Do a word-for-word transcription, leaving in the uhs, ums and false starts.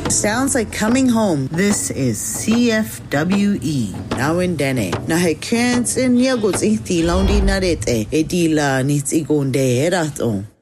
Sounds like coming home. This is C F W E. Now in Dene. Na he kens in yagots iti laundi narete. Edila nits igonde eraton.